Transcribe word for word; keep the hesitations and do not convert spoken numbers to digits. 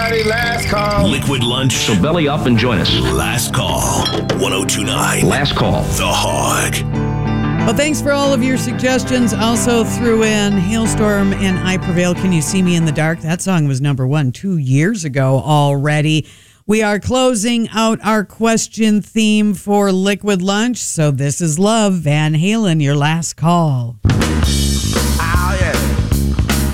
everybody. Last call. Liquid Lunch. So belly up and join us. Last call. one oh two point nine. Last call. The Hog. Well, thanks for all of your suggestions. Also threw in Hailstorm and I Prevail. Can You See Me in the Dark? That song was number one two years ago already. We are closing out our question theme for Liquid Lunch. So this is Love, Van Halen, your last call.